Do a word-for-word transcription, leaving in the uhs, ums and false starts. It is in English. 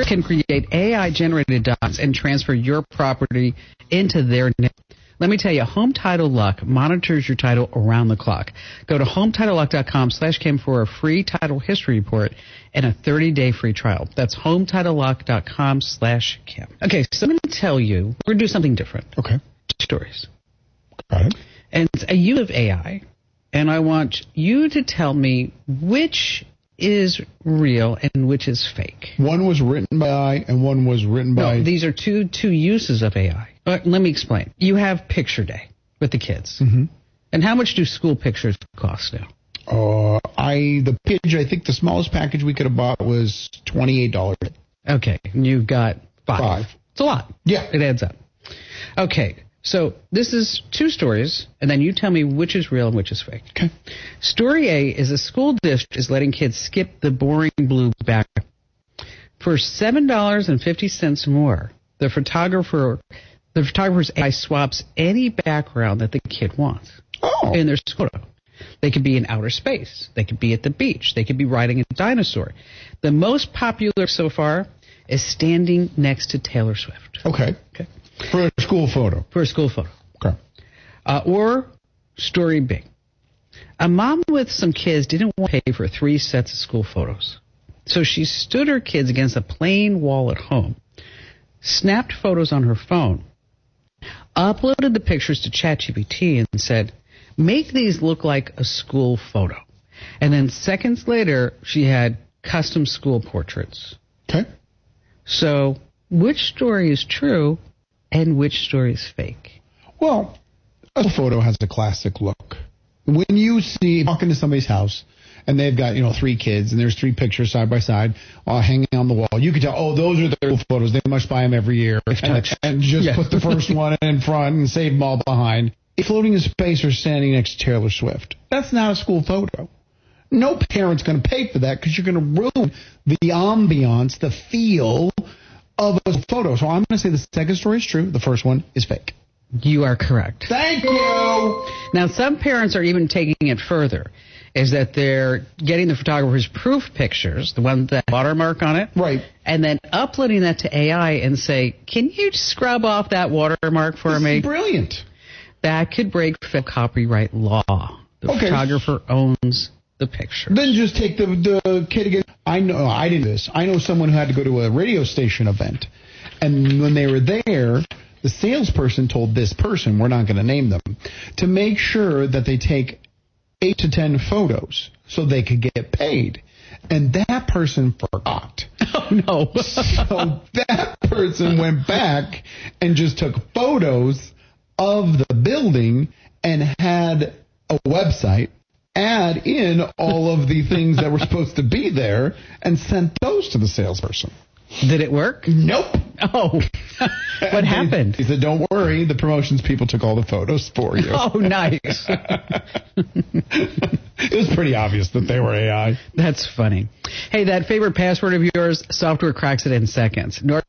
can create A I-generated documents and transfer your property into their name. Let me tell you, Home Title Luck monitors your title around the clock. Go to home title luck dot com slash Kim for a free title history report and a thirty-day free trial. That's home title luck dot com slash Kim. Okay, so I'm going to tell you, we're going to do something different. Okay. Stories. Got it. And it's a use of A I, and I want you to tell me which is real and which is fake. One was written by A I and one was written by... No, these are two two uses of A I. But let me explain. You have Picture Day with the kids. Mm-hmm. And how much do school pictures cost now? Uh, I the package, I think the smallest package we could have bought was twenty-eight dollars. Okay, you've got five. Five. It's a lot. Yeah. It adds up. Okay, so this is two stories, and then you tell me which is real and which is fake. Okay. Story A is a school district is letting kids skip the boring blue background. For seven dollars and fifty cents more, the photographer... The photographer's A I swaps any background that the kid wants oh. in their photo. They could be in outer space. They could be at the beach. They could be riding a dinosaur. The most popular so far is standing next to Taylor Swift. Okay. Okay. For a school photo. For a school photo. Okay. Uh, or story B. A mom with some kids didn't want to pay for three sets of school photos. So she stood her kids against a plain wall at home, snapped photos on her phone, uploaded the pictures to ChatGPT and said, make these look like a school photo. And then seconds later, she had custom school portraits. Okay. So which story is true and which story is fake? Well, a photo has a classic look. When you see, walk into somebody's house, and they've got, you know, three kids, and there's three pictures side by side uh, hanging on the wall. You can tell, oh, those are their photos. They must buy them every year. And, and just yeah. put the first one in front and save them all behind. Floating in space or standing next to Taylor Swift. That's not a school photo. No parent's going to pay for that because you're going to ruin the ambiance, the feel of a photo. So I'm going to say the second story is true. The first one is fake. You are correct. Thank you. Now, some parents are even taking it further. Is that they're getting the photographer's proof pictures, the one with the watermark on it, right, and then uploading that to A I and say, can you scrub off that watermark for this me? Is brilliant. That could break copyright law. The okay. photographer owns the picture. Then just take the the kid again. I know I did this. I know someone who had to go to a radio station event, and when they were there, the salesperson told this person, we're not going to name them, to make sure that they take eight to ten photos so they could get paid. And that person forgot. Oh, no. So that person went back and just took photos of the building and had a website add in all of the things that were supposed to be there and sent those to the salesperson. Did it work? Nope. Oh. What happened? He said, don't worry, the promotions people took all the photos for you. Oh, nice. It was pretty obvious that they were A I. That's funny. Hey, that favorite password of yours, software cracks it in seconds. North